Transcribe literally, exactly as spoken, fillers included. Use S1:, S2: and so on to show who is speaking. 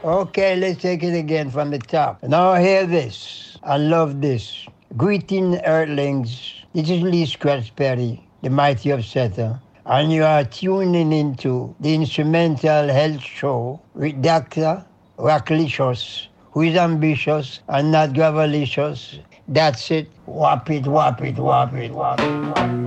S1: Okay, let's take it again from the top. Now hear this. I love this. Greeting Earthlings. This is Lee Scratch Perry, the mighty upsetter. And you are tuning into the Instrumental Health Show with Doctor Racklicious, who is ambitious and not gravelicious. That's it. Whop it, whop it, whop it, whop it, whop it.